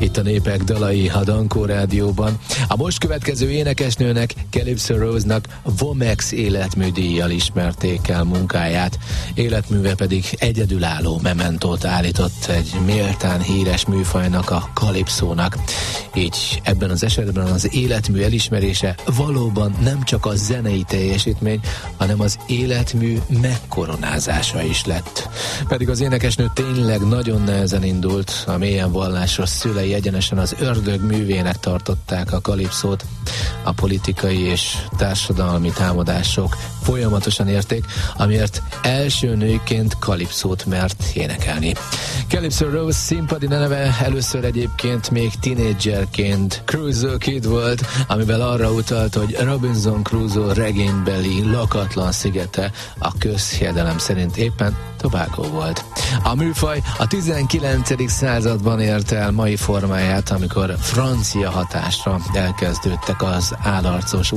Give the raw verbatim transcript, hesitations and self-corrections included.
itt a Népek dalai a Dankó Rádióban. A most következő énekesnőnek, Calypso Rose-nak Vomex életműdíjjal ismerték el munkáját, életműve pedig egyedülálló mementót állított egy méltán híres műfajnak, a calypsónak. Így ebben az esetben az életmű elismerése valóban nem csak a zenei teljesítmény, hanem az életmű megkoronázása is lett. Pedig az énekesnő tényleg nagyon nehezen indult, a mélyen vallásos szülei egyenesen az ördög művének tartották a calypsót. A politikai és társadalmi támadások folyamatosan érték, amiért első nőként calypsót mert énekelni. Calypso Rose színpadi neve először egyébként még tínédzserként Crusoe Kid volt, amivel arra utalt, hogy Robinson Crusoe regénybeli lakatlan szigete a közhiedelem szerint éppen Tobago volt. A műfaj a tizenkilencedik században érte el mai formáját, amikor francia hatásra elkezdődtek az állarcos